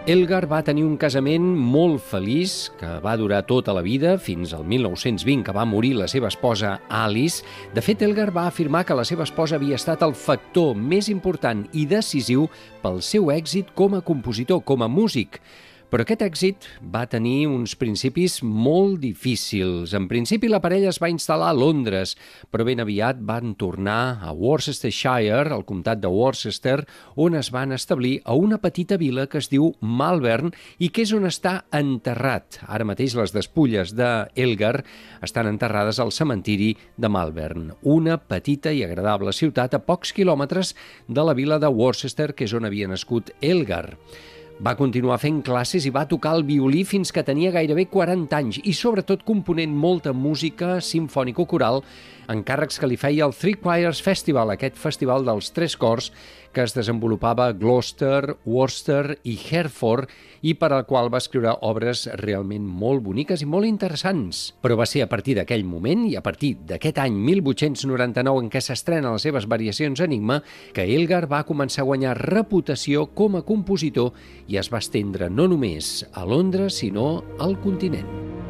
Elgar va tenir un casament molt feliç, que va durar tota la vida, fins al 1920, que va morir la seva esposa Alice. De fet, Elgar va afirmar que la seva esposa havia estat el factor més important i decisiu pel seu èxit com a compositor, com a músic. Però aquest èxit va tenir uns principis molt difícils. En principi, la parella es va instal·lar a Londres, però ben aviat van tornar a Worcestershire, al comtat de Worcester, on es van establir a una petita vila que es diu Malvern i que és on està enterrat. Ara mateix les despulles d'Elgar estan enterrades al cementiri de Malvern, una petita i agradable ciutat a pocs quilòmetres de la vila de Worcester, que és on havia nascut Elgar. Va continuar fent classes i va tocar el violí fins que tenia gairebé 40 anys i sobretot component molta música simfònico-coral, encàrrecs que li feia el Three Choirs Festival, aquest festival dels tres cors que es desenvolupava a Gloucester, Worcester i Hereford i per al qual va escriure obres realment molt boniques i molt interessants. Però va ser a partir d'aquell moment i a partir d'aquest any 1899 en què s'estrenen les seves variacions Enigma que Elgar va començar a guanyar reputació com a compositor i es va estendre no només a Londres sinó al continent.